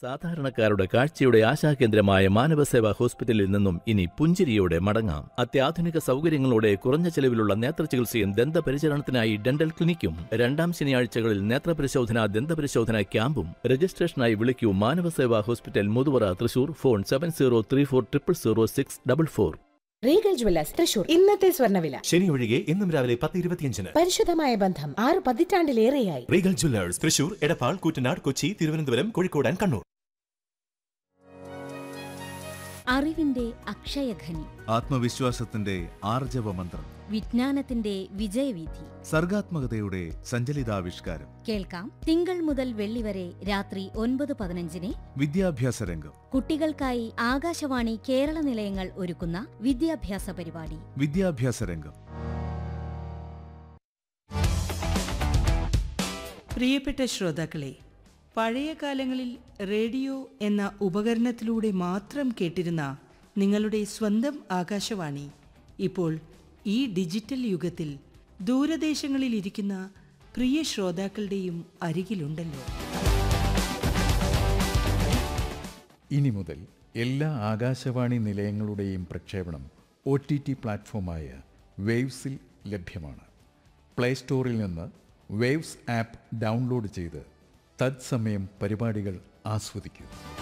സാധാരണക്കാരുടെ കാഴ്ചയുടെ ആശാകേന്ദ്രമായ മാനവസേവാ ഹോസ്പിറ്റലിൽ നിന്നും ഇനി പുഞ്ചിരിയോടെ മടങ്ങാം. അത്യാധുനിക സൗകര്യങ്ങളോടെ കുറഞ്ഞ ചെലവിലുള്ള നേത്രചികിത്സയും ദന്തപരിചരണത്തിനായി ഡെന്റൽ ക്ലിനിക്കും. രണ്ടാം ശനിയാഴ്ചകളിൽ നേത്രപരിശോധന, ദന്തപരിശോധന ക്യാമ്പും. രജിസ്ട്രേഷനായി വിളിക്കൂ Manavaseva hospital, Muthuvara, Thrissur. Phone 7034000644. Regal Jewellers Thrissur. ഇന്നത്തെ സ്വർണ്ണവില ശനി ഒഴികെ എന്നും രാവിലെ 10:25. പരിശുദ്ധമായ ബന്ധം 6 പതിറ്റാണ്ടിലേറെയായി. Regal Jewellers Thrissur, Edappal, Koottanad, Kochi, Thiruvananthapuram, Kozhikode and Kannur. അറിവിന്റെ അക്ഷയഖനി, ആത്മവിശ്വാസത്തിന്റെ ആർജവമന്ത്രം, വിജ്ഞാനത്തിന്റെ വിജയവീഥി, സർഗാത്മകതയുടെ സഞ്ചലിതാവിഷ്കാരം. കേൾക്കാം തിങ്കൾ മുതൽ വെള്ളി വരെ രാത്രി 9:15 വിദ്യാഭ്യാസ രംഗം. കുട്ടികൾക്കായി ആകാശവാണി കേരള നിലയങ്ങൾ ഒരുക്കുന്ന വിദ്യാഭ്യാസ പരിപാടി വിദ്യാഭ്യാസ രംഗം. പ്രിയപ്പെട്ട ശ്രോതാക്കളെ, പഴയ കാലങ്ങളിൽ റേഡിയോ എന്ന ഉപകരണത്തിലൂടെ മാത്രം കേട്ടിരുന്ന നിങ്ങളുടെ സ്വന്തം ആകാശവാണി ഇപ്പോൾ ഈ ഡിജിറ്റൽ യുഗത്തിൽ ദൂരദേശങ്ങളിലിരിക്കുന്ന പ്രിയ ശ്രോതാക്കളുടെയും അരികിലുണ്ടല്ലോ. ഇനി മുതൽ എല്ലാ ആകാശവാണി നിലയങ്ങളുടെയും പ്രക്ഷേപണം OTT പ്ലാറ്റ്ഫോമായ വേവ്സിൽ ലഭ്യമാണ്. പ്ലേ സ്റ്റോറിൽ നിന്ന് വേവ്സ് ആപ്പ് ഡൗൺലോഡ് ചെയ്ത് തത്സമയം പരിപാടികൾ ആസ്വദിക്കൂ.